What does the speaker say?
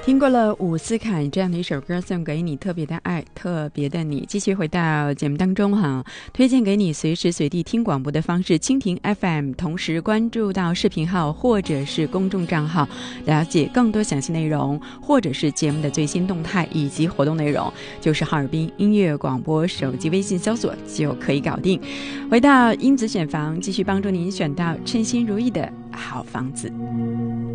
听过了伍思凯这样的一首歌，送给你，特别的爱，特别的你。继续回到节目当中哈，推荐给你随时随地听广播的方式，蜻蜓 FM， 同时关注到视频号或者是公众账号，了解更多详细内容，或者是节目的最新动态以及活动内容，就是哈尔滨音乐广播手机微信搜索就可以搞定。回到英子选房，继续帮助您选到称心如意的好房子。